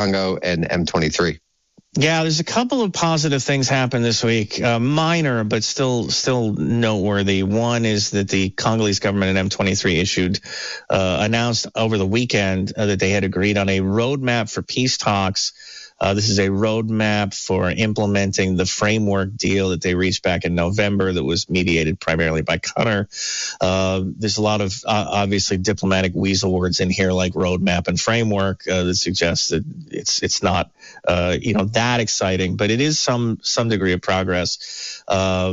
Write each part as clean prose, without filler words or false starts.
Congo and M23. Yeah, there's a couple of positive things happened this week, minor, but still noteworthy. One is that the Congolese government and M23 announced over the weekend that they had agreed on a roadmap for peace talks. This is a roadmap for implementing the framework deal that they reached back in November that was mediated primarily by Qatar. There's a lot of obviously diplomatic weasel words in here like roadmap and framework that suggests that it's not that exciting, but it is some degree of progress.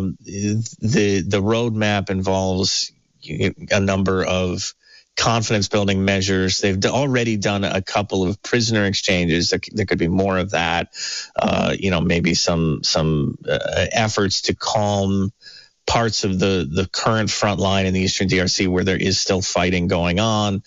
The roadmap involves a number of confidence building measures. They've already done a couple of prisoner exchanges. There could be more of that. Maybe some efforts to calm parts of the current front line in the Eastern DRC where there is still fighting going on.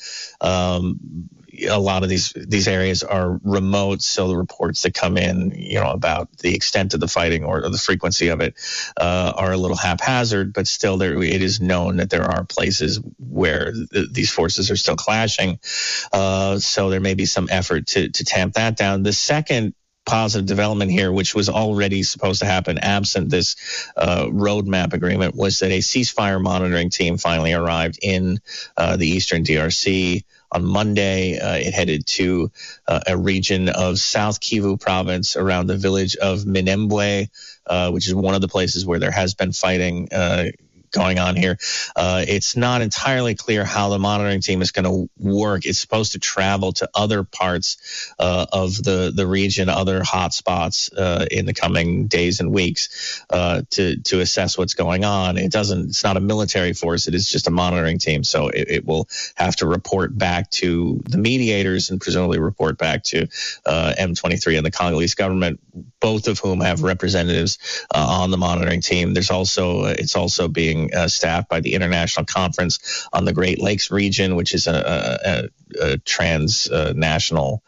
A lot of these areas are remote, so the reports that come in, about the extent of the fighting or the frequency of it are a little haphazard, but still it is known that there are places where these forces are still clashing. So there may be some effort to tamp that down. The second positive development here, which was already supposed to happen absent this roadmap agreement, was that a ceasefire monitoring team finally arrived in the Eastern DRC. On Monday, it headed to a region of South Kivu province around the village of Minembwe, which is one of the places where there has been fighting going on here. It's not entirely clear how the monitoring team is going to work. It's supposed to travel to other parts of the region, other hotspots in the coming days and weeks to assess what's going on. It's not a military force. It is just a monitoring team. So it will have to report back to the mediators and presumably report back to M23 and the Congolese government, both of whom have representatives on the monitoring team. It's also being staffed by the International Conference on the Great Lakes region, which is a transnational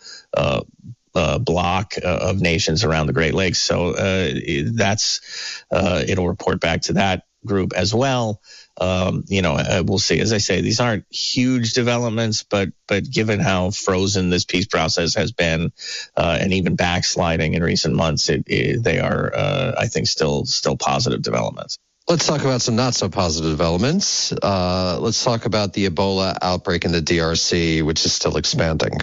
block of nations around the Great Lakes. So it'll report back to that group as well. We'll see. As I say, these aren't huge developments, but given how frozen this peace process has been, and even backsliding in recent months, they are, I think, still positive developments. Let's talk about some not so positive developments. Let's talk about the Ebola outbreak in the DRC, which is still expanding.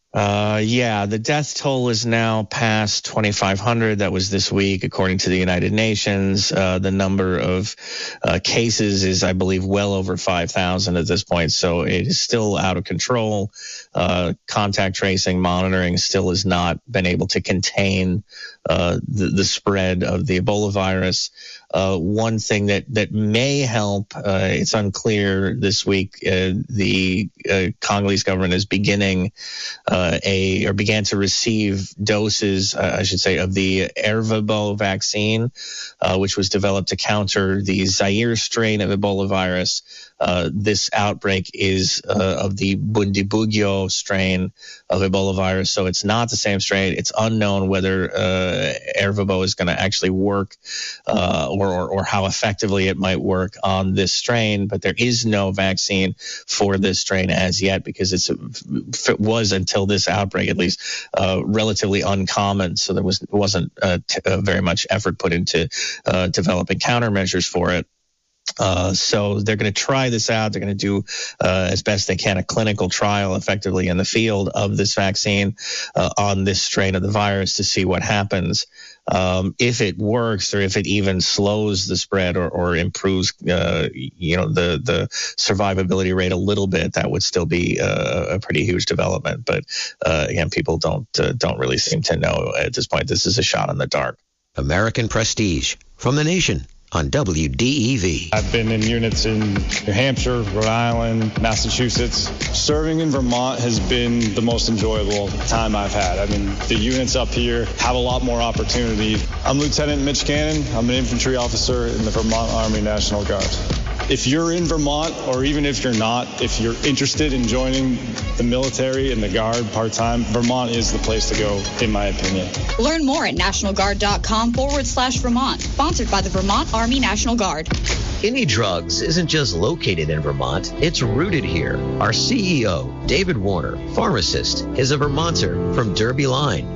The death toll is now past 2,500. That was this week, according to the United Nations. The number of cases is, I believe, well over 5,000 at this point. So it is still out of control. Contact tracing, monitoring still has not been able to contain the spread of the Ebola virus. One thing that may help, it's unclear this week, the Congolese government is began to receive doses, of the Ervebo vaccine, which was developed to counter the Zaire strain of Ebola virus. This outbreak is of the Bundibugyo strain of Ebola virus, so it's not the same strain. It's unknown whether Ervebo is going to actually work or how effectively it might work on this strain, but there is no vaccine for this strain as yet because it was, until this outbreak at least, relatively uncommon, so there wasn't very much effort put into developing countermeasures for it. So they're going to try this out. They're going to do as best they can a clinical trial effectively in the field of this vaccine on this strain of the virus to see what happens. If it works, or if it even slows the spread or improves, the survivability rate a little bit, that would still be a pretty huge development. But again, people don't really seem to know at this point. This is a shot in the dark. American Prestige from The Nation on WDEV. I've been in units in New Hampshire, Rhode Island, Massachusetts. Serving in Vermont has been the most enjoyable time I've had. I mean, the units up here have a lot more opportunity. I'm Lieutenant Mitch Cannon. I'm an infantry officer in the Vermont Army National Guard. If you're in Vermont, or even if you're not, if you're interested in joining the military and the Guard part-time, Vermont is the place to go, in my opinion. Learn more at nationalguard.com/Vermont. Sponsored by the Vermont Army National Guard. Kinney Drugs isn't just located in Vermont, it's rooted here. Our CEO, David Warner, pharmacist, is a Vermonter from Derby Line.